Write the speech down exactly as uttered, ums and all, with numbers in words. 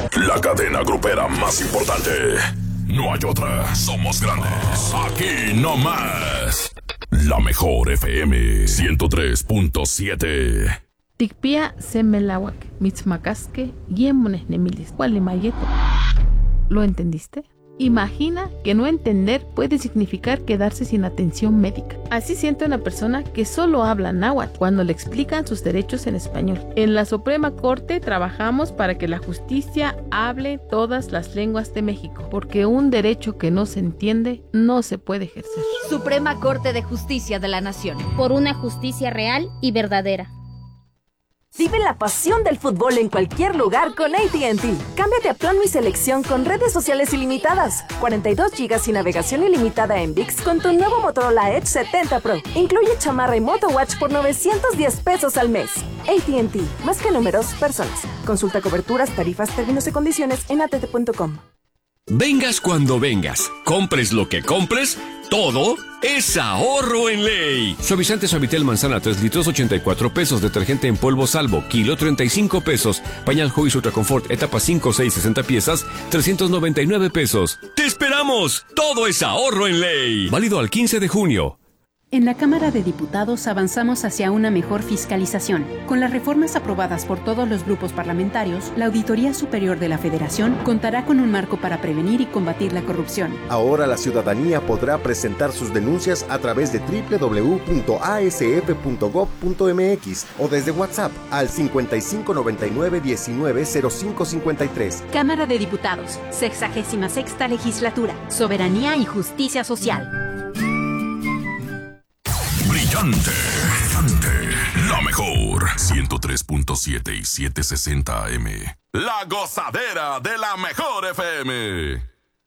La cadena grupera más importante. No hay otra. Somos grandes. Aquí no más. La mejor F M ciento tres punto siete. Tikpia semelawak, mitzmacasque, yemones nemilis, gualimayeto. ¿Lo entendiste? Imagina que no entender puede significar quedarse sin atención médica. Así siente una persona que solo habla náhuatl cuando le explican sus derechos en español. En la Suprema Corte trabajamos para que la justicia hable todas las lenguas de México, porque un derecho que no se entiende no se puede ejercer. Suprema Corte de Justicia de la Nación. Por una justicia real y verdadera. Vive la pasión del fútbol en cualquier lugar con A T and T. Cámbiate a Plan Mi Selección con redes sociales ilimitadas, cuarenta y dos gigas y navegación ilimitada en V I X con tu nuevo Motorola Edge setenta Pro. Incluye chamarra y MotoWatch por novecientos diez pesos al mes. A T and T, más que números, personas. Consulta coberturas, tarifas, términos y condiciones en a t t punto com. Vengas cuando vengas, compres lo que compres, todo es ahorro en ley. Suavizante Suavitel manzana tres litros ochenta y cuatro pesos. Detergente en polvo Salvo kilo treinta y cinco pesos. Pañal Joyce Ultra Confort etapa cinco, seis, sesenta piezas trescientos noventa y nueve pesos. ¡Te esperamos! Todo es ahorro en ley. Válido al quince de junio. En la Cámara de Diputados avanzamos hacia una mejor fiscalización. Con las reformas aprobadas por todos los grupos parlamentarios, la Auditoría Superior de la Federación contará con un marco para prevenir y combatir la corrupción. Ahora la ciudadanía podrá presentar sus denuncias a través de doble u doble u doble u punto a s f punto gob punto m x o desde WhatsApp al cincuenta y cinco noventa y nueve diecinueve cero cinco cincuenta y tres. Cámara de Diputados, sexagésima sexta Legislatura, Soberanía y Justicia Social. Brillante, brillante, la mejor. ciento tres punto siete y setecientos sesenta A M. La gozadera de la mejor F M.